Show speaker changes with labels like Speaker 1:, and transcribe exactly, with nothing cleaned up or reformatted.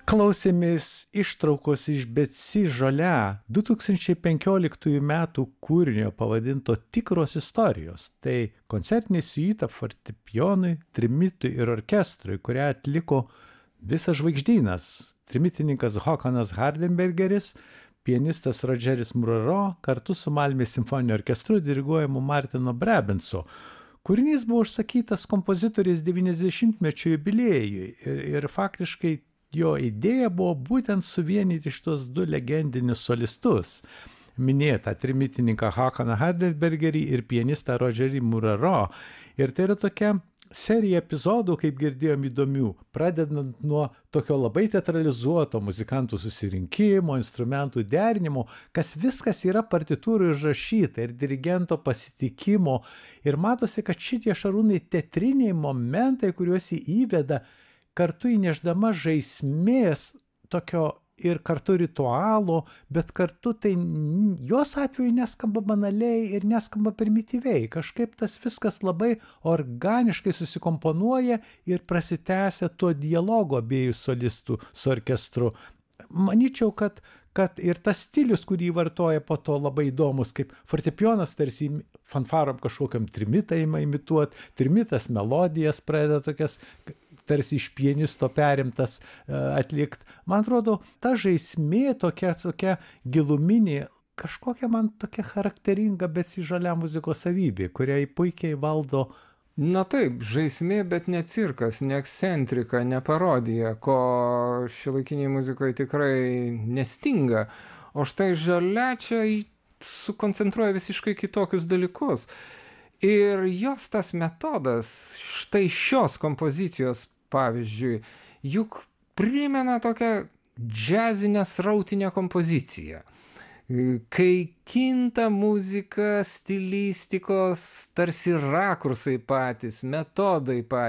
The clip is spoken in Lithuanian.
Speaker 1: Klausėmės ištraukos iš Betsy Žolia du tūkstančiai penkioliktųjų metų kūrinio pavadinto Tikros istorijos. Tai koncertinė siuita fortepijonui, trimitui ir orkestrui, kurią atliko visas žvaigždynas. Trimitininkas Håkanas Hardenbergeris, pianistas Rodžeris Muraro kartu su Malmės simfoniniu orkestru diriguojamu Martino Brebinso. Kūrinys buvo užsakytas kompozitorės devyniasdešimtmečio jubiliejui ir, ir faktiškai jo idėja buvo būtent suvienyti šitos du legendinius solistus. Minėtą trimitininką Håkaną Hardenbergerį ir pianistą Rodžerį Muraro. Ir tai yra tokia serija epizodų, kaip girdėjom, įdomių, pradedant nuo tokio labai teatralizuoto muzikantų susirinkimo, instrumentų derinimo, kas viskas yra partitūrų užrašyta ir dirigento pasitikimo. Ir matosi, kad šitie Šarūnai teatriniai momentai, kuriuos jį įveda, kartu įneždama žaismės tokio ir kartu ritualo, bet kartu tai jos atveju neskamba banaliai ir neskamba primityviai. Kažkaip tas viskas labai organiškai susikomponuoja ir prasitęsia tuo dialogu abiejų solistų su orkestru. Manyčiau, kad, kad ir tas stilius, kurį vartoja po to labai įdomus, kaip fortepijonas tarsi fanfarom kažkokiam trimitą ima imituoti, trimitas melodijas pradeda tokias tarsi iš pianisto perimtas atlikt. Man atrodo, ta žaismė tokia, tokia giluminė, kažkokia man tokia charakteringa Betsy Žolia muzikos savybė, kurią puikiai valdo.
Speaker 2: Na taip, žaismė, bet ne cirkas, ne ekscentrika, ne parodija, ko šiuolaikiniai muzikoje tikrai nestinga. O štai Žolia čia sukoncentruoja visiškai kitokius dalykus. Ir jos tas metodas, štai šios kompozicijos pavyzdžiui, juk primena tokią džiazinę srautinę kompoziciją. Kai kinta muzika, stilistikos, tarsi rakursai patys, metodai patys.